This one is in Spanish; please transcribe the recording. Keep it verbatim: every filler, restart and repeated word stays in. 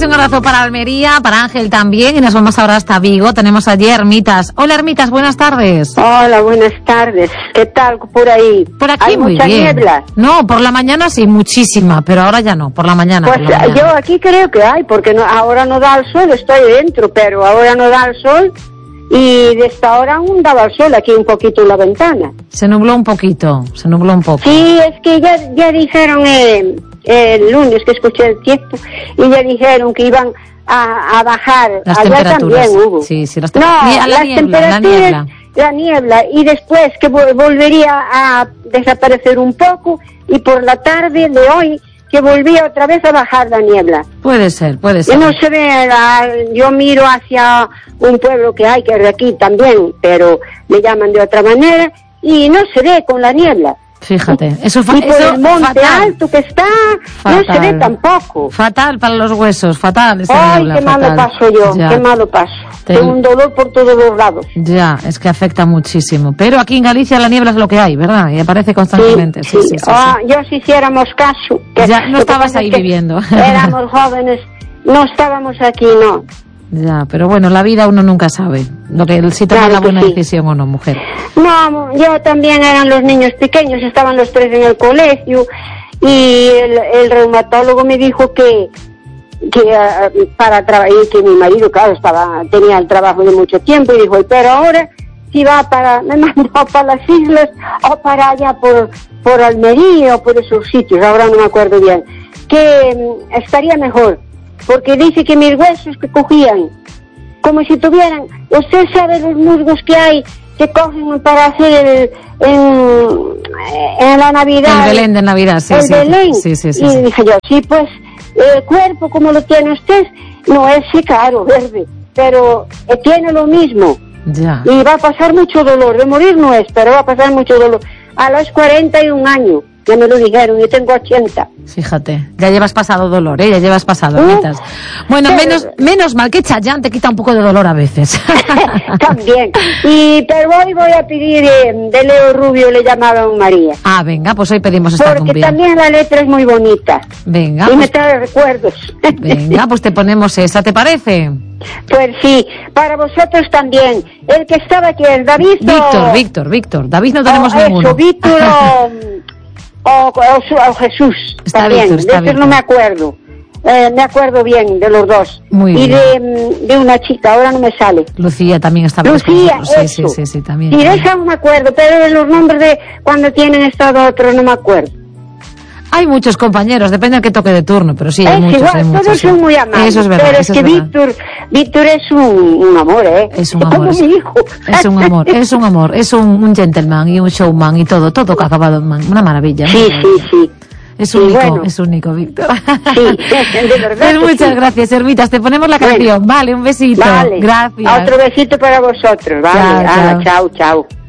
un abrazo para Almería, para Ángel también, y nos vamos ahora hasta Vigo. Tenemos allí a Hermitas. Hola, Hermitas, buenas tardes. Hola, buenas tardes. ¿Qué tal por ahí? Por aquí ¿Hay muy mucha bien. niebla? No, por la mañana sí, muchísima, pero ahora ya no, por la mañana. Pues por la mañana. yo aquí creo que hay, porque no, ahora no da el sol, estoy dentro, pero ahora no da el sol y de esta hora aún daba el sol aquí un poquito en la ventana. Se nubló un poquito, se nubló un poco. Sí, es que ya, ya dijeron eh, el lunes que escuché el tiempo y ya dijeron que iban a, a bajar. Las Allá temperaturas. también hubo. Sí, sí, las no, temperaturas. La las niebla, temperaturas, la niebla. la niebla, y después que vol- volvería a desaparecer un poco y por la tarde de hoy que volvía otra vez a bajar la niebla. Puede ser, puede ser. Y no se ve, la, yo miro hacia un pueblo que hay, que es de aquí también, pero le llaman de otra manera, y no se ve con la niebla. Fíjate, eso, fa- Y por eso el monte fatal. alto que está, Fatal. no se ve tampoco. Fatal para los huesos, fatal. Esa Ay, niebla, qué malo fatal. paso yo, Ya. qué malo paso. Te- Tengo un dolor por todos los lados. Ya, es que afecta muchísimo. Pero aquí en Galicia la niebla es lo que hay, ¿verdad? Y aparece constantemente. Sí, sí, sí. sí, Ah, sí. yo si hiciéramos caso. que- Ya, no lo que estabas pasa ahí es que viviendo. Éramos jóvenes, no estábamos aquí, no. Ya, pero bueno, la vida uno nunca sabe. Lo que si toma Claro la que buena sí. decisión o no, mujer. No, yo también eran los niños pequeños, estaban los tres en el colegio y el, el reumatólogo me dijo que que uh, para trabajar, que mi marido, claro, estaba tenía el trabajo de mucho tiempo y dijo, pero ahora si va para, me mandó para las islas o para allá por, por Almería o por esos sitios, ahora no me acuerdo bien, que um, estaría mejor, porque dice que mis huesos que cogían, como si tuvieran, usted sabe los musgos que hay que cogen para hacer el, en, en la Navidad. El Belén de Navidad, sí, el sí. Belén. Sí, sí, sí, y sí. dije yo, sí, pues, el cuerpo como lo tiene usted, no es sí, claro, verde, pero eh, tiene lo mismo. Ya. Y va a pasar mucho dolor, de morir no es, pero va a pasar mucho dolor. A los cuarenta y un años, ya me lo dijeron, yo tengo ochenta. Fíjate, ya llevas pasado dolor, ¿eh? Ya llevas pasado, Uh, Hermitas. Bueno, pero- menos, menos mal que Chayanne te quita un poco de dolor a veces. También. Y pero hoy voy a pedir eh, de Leo Rubio, le llamaban María. Ah, venga, pues hoy pedimos esta Porque cumbia. también la letra es muy bonita. Venga, y me pues, trae recuerdos. venga, pues te ponemos esa, ¿te parece? Pues sí, para vosotros también. El que estaba aquí es David. o- Víctor, Víctor, Víctor. David no tenemos o ninguno. Eso, Víctor o, o, o su- o Jesús. Está también. Víctor, está de esos Víctor. no me acuerdo. Eh, me acuerdo bien de los dos. Muy y bien. de, mm, de una chica, ahora no me sale. Lucía también está pues, con Lucía, nosotros. Sí, eso. sí, sí, sí, también. Y de también. esa no me acuerdo, pero de los nombres de cuando tienen estado otros no me acuerdo. Hay muchos compañeros, depende del que toque de turno, pero sí, hay es muchos, igual, hay muchos. todos sí. son muy amables. Eso es verdad, pero es eso que es verdad. Víctor, Víctor es un, un amor, ¿eh? Es un como amor, es- mi hijo. Es un amor, es un amor, es un, un gentleman y un showman y todo, todo acabado en man. Una maravilla. Sí, una sí, maravilla. sí. Es Sí, único, bueno. es único, Víctor. Sí, de verdad Pues que muchas sí. gracias, Hermitas. Te ponemos la Bueno. canción. Vale, un besito. Vale. Gracias. Otro besito para vosotros, vale. Chao, Ah, chao. chao, chao.